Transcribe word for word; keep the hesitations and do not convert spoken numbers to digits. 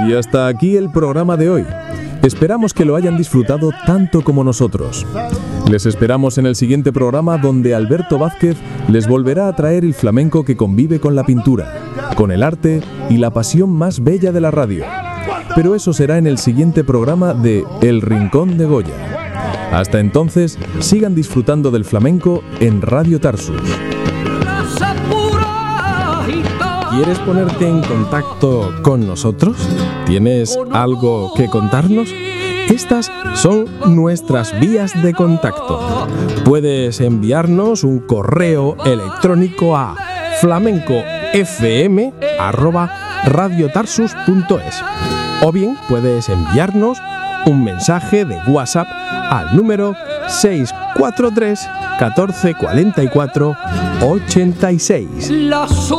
Y hasta aquí el programa de hoy. Esperamos que lo hayan disfrutado tanto como nosotros. Les esperamos en el siguiente programa, donde Alberto Vázquez les volverá a traer el flamenco que convive con la pintura, con el arte y la pasión más bella de la radio. Pero eso será en el siguiente programa de El Rincón de Goya. Hasta entonces, sigan disfrutando del flamenco en Radio Tarsus. ¿Quieres ponerte en contacto con nosotros? ¿Tienes algo que contarnos? Estas son nuestras vías de contacto. Puedes enviarnos un correo electrónico a flamencofm arroba radiotarsus punto es o bien puedes enviarnos un mensaje de WhatsApp al número seis cuatro tres catorce cuarenta y cuatro ochenta y seis.